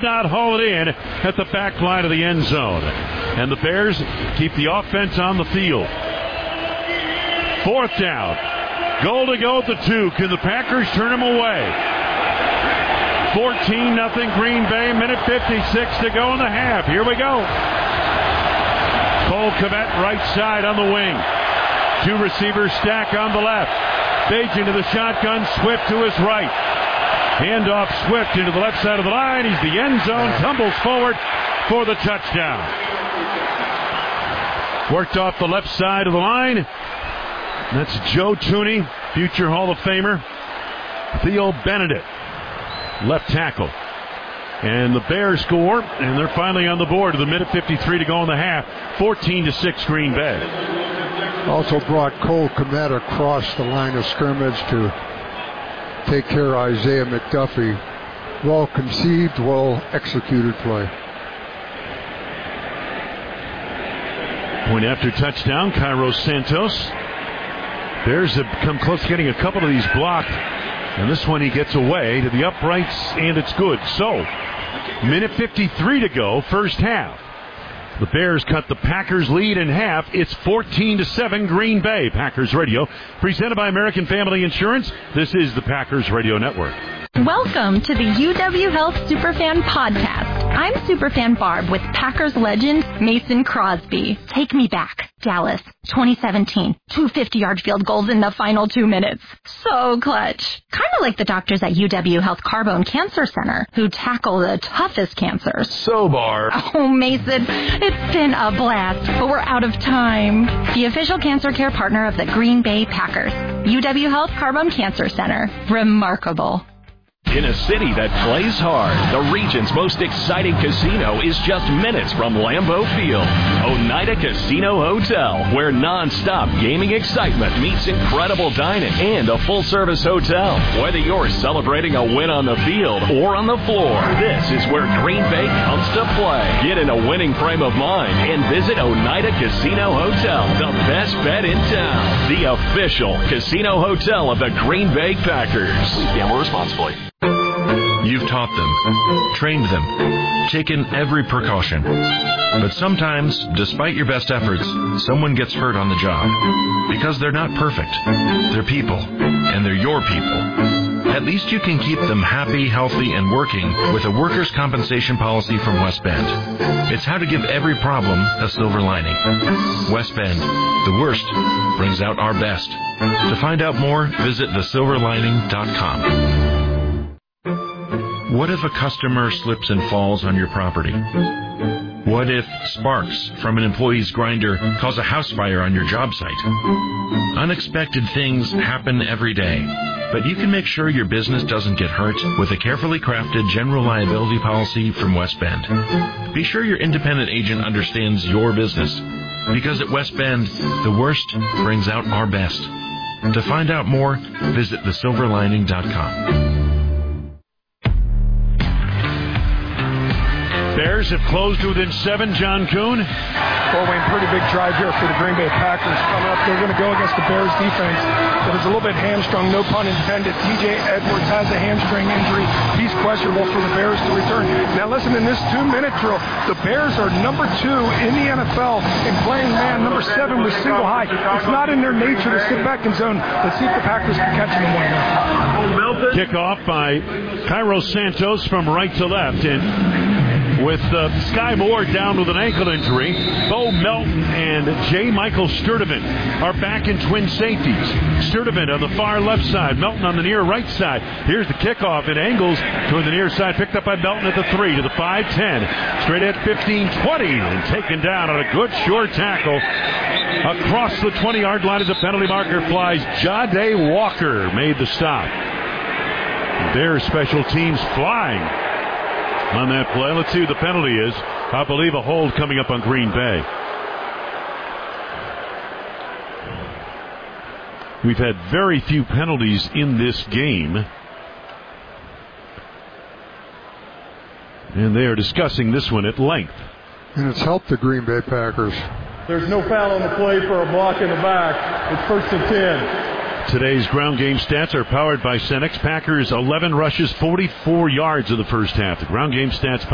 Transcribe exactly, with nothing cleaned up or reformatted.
could not haul it in at the back line of the end zone. And the Bears keep the offense on the field. Fourth down. Goal to go at the two. Can the Packers turn them away? fourteen nothing Green Bay. Minute fifty-six to go in the half. Here we go. Cole Kmet right side on the wing. Two receivers stack on the left. Bagent to the shotgun. Swift to his right. Handoff Swift into the left side of the line. He's the end zone. Tumbles forward for the touchdown. Worked off the left side of the line. That's Joe Thuney, future Hall of Famer. Theo Benedict, left tackle. And the Bears score, and they're finally on the board with a minute fifty-three to go in the half. fourteen to six Green Bay. Also brought Cole Kmet across the line of scrimmage to take care of Isaiah McDuffie. Well conceived, well executed play. Point after touchdown, Cairo Santos. Bears have come close to getting a couple of these blocked. And this one he gets away to the uprights, and it's good. So, minute fifty-three to go, first half. The Bears cut the Packers lead in half. It's fourteen to seven Green Bay. Packers Radio, presented by American Family Insurance. This is the Packers Radio Network. Welcome to the U W Health Superfan Podcast. I'm Superfan Barb with Packers legend Mason Crosby. Take me back. Dallas, twenty seventeen. Two fifty-yard field goals in the final two minutes. So clutch. Kind of like the doctors at U W Health Carbone Cancer Center who tackle the toughest cancers. So, Barb. Oh, Mason, it's been a blast, but we're out of time. The official cancer care partner of the Green Bay Packers. U W Health Carbone Cancer Center. Remarkable. In a city that plays hard, the region's most exciting casino is just minutes from Lambeau Field. Oneida Casino Hotel, where non-stop gaming excitement meets incredible dining and a full-service hotel. Whether you're celebrating a win on the field or on the floor, this is where Green Bay comes to play. Get in a winning frame of mind and visit Oneida Casino Hotel, the best bet in town. The official casino hotel of the Green Bay Packers. Please gamble responsibly. You've taught them, trained them, taken every precaution. But sometimes, despite your best efforts, someone gets hurt on the job. Because they're not perfect. They're people, and they're your people. At least you can keep them happy, healthy, and working with a workers' compensation policy from West Bend. It's how to give every problem a silver lining. West Bend, the worst brings out our best. To find out more, visit the silver lining dot com. What if a customer slips and falls on your property? What if sparks from an employee's grinder cause a house fire on your job site? Unexpected things happen every day, but you can make sure your business doesn't get hurt with a carefully crafted general liability policy from West Bend. Be sure your independent agent understands your business, because at West Bend, the worst brings out our best. To find out more, visit the silver lining dot com. Bears have closed within seven. John Kuhn. Well, Wayne, pretty big drive here for the Green Bay Packers coming up. They're going to go against the Bears defense that is a little bit hamstrung, no pun intended. T J Edwards has a hamstring injury. He's questionable for the Bears to return. Now, listen, in this two-minute drill, the Bears are number two in the N F L in playing man. Number seven with single high. It's not in their nature to sit back in zone. Let's see if the Packers can catch them in one here. Kickoff by Cairo Santos from right to left. And with uh, Sky Moore down with an ankle injury, Bo Melton and J. Michael Sturdivant are back in twin safeties. Sturdivant on the far left side, Melton on the near right side. Here's the kickoff. It angles toward the near side, picked up by Melton at the three, to the five ten. Straight at fifteen twenty, and taken down on a good short tackle. Across the twenty-yard line as the penalty marker flies, Jahdae Walker made the stop. Their special teams flying on that play. Let's see who the penalty is. I believe a hold coming up on Green Bay. We've had very few penalties in this game. And they are discussing this one at length. And it's helped the Green Bay Packers. There's no foul on the play for a block in the back. It's first and ten. Today's ground game stats are powered by Cenex. Packers eleven rushes, forty-four yards in the first half. The ground game stats